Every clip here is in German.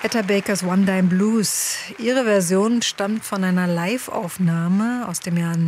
Etta Bakers One Dime Blues. Ihre Version stammt von einer Live-Aufnahme aus dem Jahr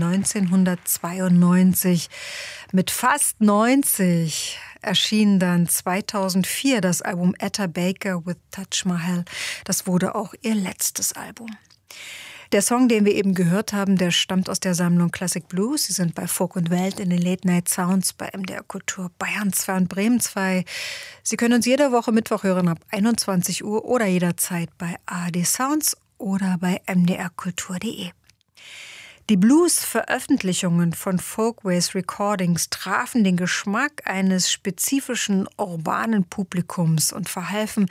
1992. Mit fast 90 erschien dann 2004 das Album Etta Baker with Taj Mahal. Das wurde auch ihr letztes Album. Der Song, den wir eben gehört haben, der stammt aus der Sammlung Classic Blues. Sie sind bei Folk und Welt in den Late Night Sounds bei MDR Kultur Bayern 2 und Bremen 2. Sie können uns jede Woche Mittwoch hören ab 21 Uhr oder jederzeit bei ARD Sounds oder bei mdrkultur.de. Die Blues-Veröffentlichungen von Folkways Recordings trafen den Geschmack eines spezifischen urbanen Publikums und verhalfen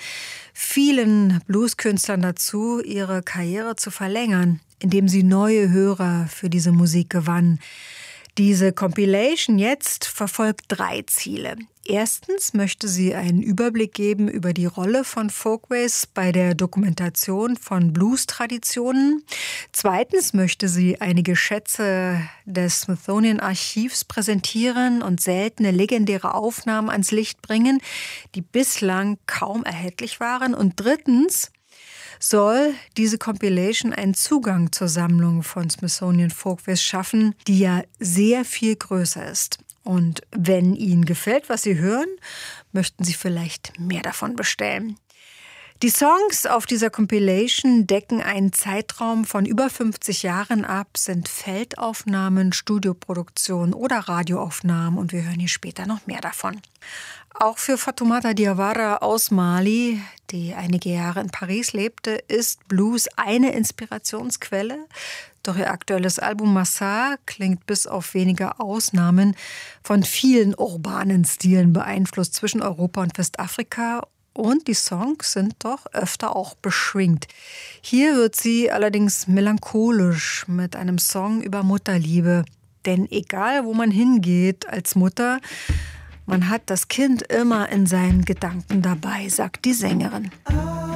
vielen Blueskünstlern dazu, ihre Karriere zu verlängern, indem sie neue Hörer für diese Musik gewannen. Diese Compilation jetzt verfolgt 3 Ziele. Erstens möchte sie einen Überblick geben über die Rolle von Folkways bei der Dokumentation von Blues-Traditionen. Zweitens möchte sie einige Schätze des Smithsonian-Archivs präsentieren und seltene legendäre Aufnahmen ans Licht bringen, die bislang kaum erhältlich waren. Und drittens soll diese Compilation einen Zugang zur Sammlung von Smithsonian Folkways schaffen, die ja sehr viel größer ist. Und wenn Ihnen gefällt, was Sie hören, möchten Sie vielleicht mehr davon bestellen. Die Songs auf dieser Compilation decken einen Zeitraum von über 50 Jahren ab, sind Feldaufnahmen, Studioproduktionen oder Radioaufnahmen und wir hören hier später noch mehr davon. Auch für Fatoumata Diawara aus Mali, die einige Jahre in Paris lebte, ist Blues eine Inspirationsquelle. Doch ihr aktuelles Album Massar klingt bis auf wenige Ausnahmen von vielen urbanen Stilen beeinflusst zwischen Europa und Westafrika. Und die Songs sind doch öfter auch beschwingt. Hier wird sie allerdings melancholisch mit einem Song über Mutterliebe. Denn egal, wo man hingeht als Mutter, man hat das Kind immer in seinen Gedanken dabei, sagt die Sängerin.